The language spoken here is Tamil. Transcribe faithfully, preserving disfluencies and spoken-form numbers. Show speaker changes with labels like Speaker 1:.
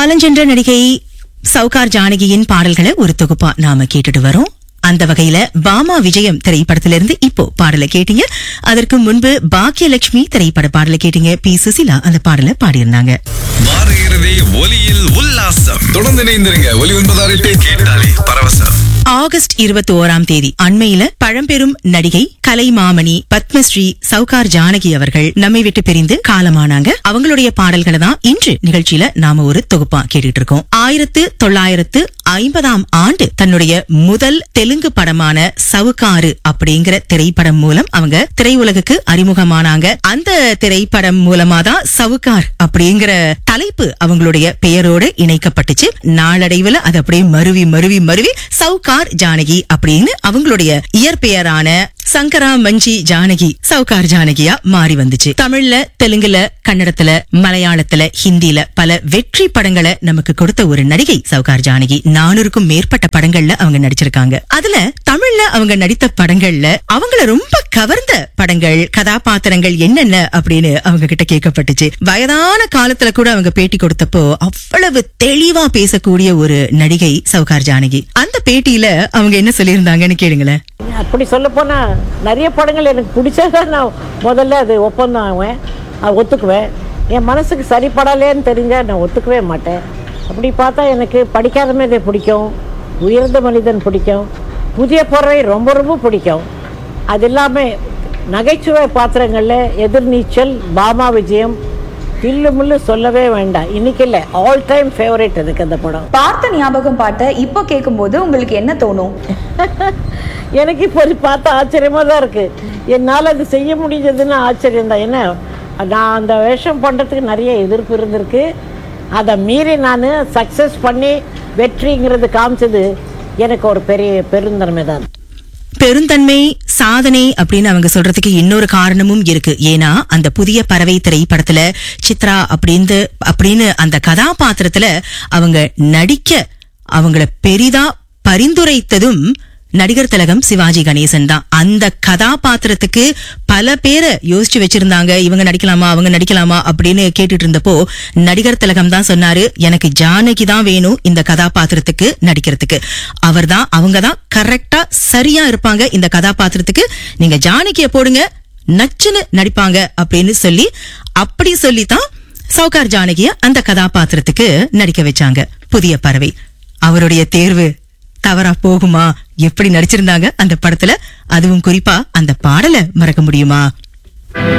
Speaker 1: காலஞ்சென்ற நடிகை சவுகார் ஜானகியின் பாடல்களை ஒரு தொகுப்பா நாம கேட்டுட்டு வரோம். அந்த வகையில பாமா விஜயம் திரைப்படத்திலிருந்து இப்போ பாடலை கேட்டீங்க. அதற்கு முன்பு பாக்கியலட்சுமி திரைப்பட பாடலை கேட்டீங்க. பி சுசிலா அந்த பாடலை பாடியிருந்தாங்க.
Speaker 2: ஒலியில் உல்லாசம் தொடர்ந்து இணைந்திருங்க. ஒலி ஒன்பதாறு கேட்டாலே பரவசம்.
Speaker 1: ஆகஸ்ட் இருபத்தி ஓராம் தேதி அண்மையில பழம்பெரும் நடிகை கலைமாமணி பத்மஸ்ரீ சவுகார் ஜானகி அவர்கள் நம்மை விட்டு பிரிந்து காலமானாங்க. அவங்களுடைய பாடல்களை தான் இன்று நிகழ்ச்சியில நாம ஒரு தொகுப்பா கேட்டுட்டு இருக்கோம். ஆயிரத்து தொள்ளாயிரத்து ஐம்பதாம் ஆண்டு தன்னுடைய முதல் தெலுங்கு படமான சவுகாரு அப்படிங்கிற திரைப்படம் மூலம் அவங்க திரையுலகுக்கு அறிமுகமானாங்க. அந்த திரைப்படம் மூலமா தான் சவுகார் அப்படிங்கிற தலைப்பு அவங்களுடைய பெயரோடு இணைக்கப்பட்டுச்சு. நாளடைவுல அது அப்படியே மருவி மருவி மருவி சவுகார் ஜானகி அப்படின்னு அவங்களுடைய இயற்பெயரான சங்கரா மஞ்சி ஜானகி சவுகார் ஜானகியா மாறி வந்துச்சு. தமிழ்ல, தெலுங்குல, கன்னடத்துல, மலையாளத்துல, ஹிந்தில பல வெற்றி படங்களை நமக்கு கொடுத்த ஒரு நடிகை சவுகார் ஜானகி. நானூறுக்கும் மேற்பட்ட படங்கள்ல அவங்க நடிச்சிருக்காங்க. அதுல தமிழ்ல அவங்க நடித்த படங்கள்ல அவங்கள ரொம்ப கவர்ந்த படங்கள், கதாபாத்திரங்கள் என்னென்ன அப்படின்னு அவங்க கிட்ட கேட்கப்பட்டுச்சு. வயதான காலத்துல கூட அவங்க பேட்டி கொடுத்தப்போ அவ்வளவு தெளிவா பேசக்கூடிய ஒரு நடிகை சவுகார் ஜானகி. அந்த பேட்டியில அவங்க என்ன சொல்லியிருந்தாங்கன்னு கேளுங்களேன்.
Speaker 3: அப்படி சொல்ல போனா நிறைய படங்கள் எனக்கு பிடிச்சதான் நான் முதல்ல அது ஒப்பந்தம் ஆவேன், அது ஒத்துக்குவேன். என் மனசுக்கு சரிப்படலேன்னு தெரிஞ்சா நான் ஒத்துக்கவே மாட்டேன். அப்படி பார்த்தா எனக்கு படிக்காத மேதை பிடிக்கும், உயர்ந்த மனிதன் பிடிக்கும், புதிய பொருளை ரொம்ப ரொம்ப பிடிக்கும். அது இல்லாமல் நகைச்சுவை பாத்திரங்களில் எதிர்நீச்சல், பாமா விஜயம், தில்லு முள்ளு சொல்லவே வேண்டாம். இன்னைக்கு இல்லை, ஆல் டைம் ஃபேவரேட் எனக்கு அந்த படம்.
Speaker 4: பார்த்த ஞாபகம் பாட்டை இப்போ கேட்கும்போது உங்களுக்கு என்ன தோணும்?
Speaker 3: எனக்கு இப்போ பார்த்தா ஆச்சரியமாக தான் இருக்குது. என்னால் அது செய்ய முடிஞ்சதுன்னு ஆச்சரியம் தான். ஏன்னா நான் அந்த வேஷம் பண்ணுறதுக்கு நிறைய எதிர்ப்பு இருந்திருக்கு. அதை மீறி நான் சக்ஸஸ் பண்ணி வெற்றிங்கிறது காமிச்சது எனக்கு ஒரு பெரிய பெருந்தன்மை தான்.
Speaker 1: பெருந்தன்மை, சாதனை அப்படின்னு அவங்க சொல்றதுக்கு இன்னொரு காரணமும் இருக்கு. ஏன்னா அந்த புதிய பறவை திரைப்படத்துல சித்ரா அப்படின்னு அப்படின்னு அந்த கதாபாத்திரத்துல அவங்க நடிக்க அவங்கள பெரிதா பரிந்துரைத்ததும் நடிகர் திலகம் சிவாஜி கணேசன் தான். அந்த கதாபாத்திரத்துக்கு பல பேரை யோசிச்சு வச்சிருந்தாங்க. இவங்க நடிக்கலாமா அவங்க நடிக்கலாமா அப்படின்னு கேட்டுட்டு இருந்தப்போ நடிகர் திலகம் தான் சொன்னாரு, எனக்கு ஜானகி தான் வேணும் இந்த கதாபாத்திரத்துக்கு நடிக்கிறதுக்கு. அவர் தான் அவங்க தான் கரெக்டா சரியா இருப்பாங்க இந்த கதாபாத்திரத்துக்கு, நீங்க ஜானகிய போடுங்க, நச்சுன்னு நடிப்பாங்க அப்படின்னு சொல்லி அப்படி சொல்லித்தான் சவுகார் ஜானகிய அந்த கதாபாத்திரத்துக்கு நடிக்க வச்சாங்க. புதிய பறவை அவருடைய தேர்வு தவறா போகுமா? எப்படி நடிச்சிருந்தாங்க அந்த படத்துல, அதுவும் குறிப்பா அந்த பாடலை மறக்க முடியுமா?